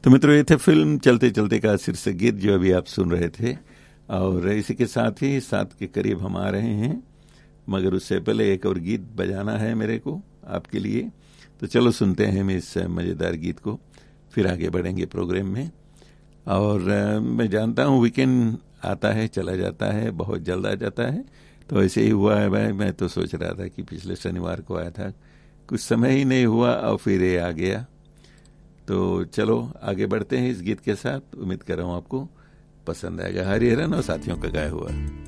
तो मित्रों, ये थे फिल्म चलते चलते का शीर्षक गीत जो अभी आप सुन रहे थे। और इसी के साथ ही 7 के करीब हम आ रहे हैं, मगर उससे पहले एक और गीत बजाना है मेरे को आपके लिए। तो चलो सुनते हैं हम इस मज़ेदार गीत को, फिर आगे बढ़ेंगे प्रोग्राम में। और मैं जानता हूँ वीकेंड आता है चला जाता है, बहुत जल्द आ जाता है। तो ऐसे ही हुआ है भाई, मैं तो सोच रहा था कि पिछले शनिवार को आया था, कुछ समय ही नहीं हुआ और फिर ये आ गया। तो चलो आगे बढ़ते हैं इस गीत के साथ। उम्मीद कर रहा हूँ आपको पसंद आएगा। हरिहरन और साथियों का गाया हुआ।